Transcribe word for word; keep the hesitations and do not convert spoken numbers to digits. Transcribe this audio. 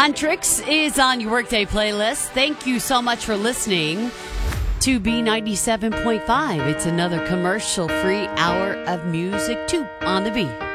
Huntrix is on your workday playlist. Thank you so much for listening to B ninety-seven point five. It's another commercial-free hour of music, too, on the B.